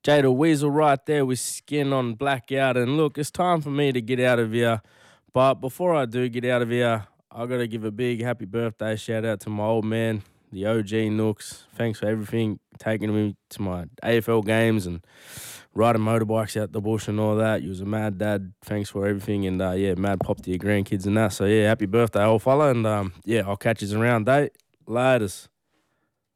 Jada Weasel right there with Skin on Blackout. And look, it's time for me to get out of here. But before I do get out of here, I got to give a big happy birthday shout out to my old man, the OG Nooks. Thanks for everything, taking me to my AFL games and riding motorbikes out the bush and all that. You was a mad dad. Thanks for everything. And mad pop to your grandkids and that. So happy birthday, old fella. And I'll catch you around, date. Laters.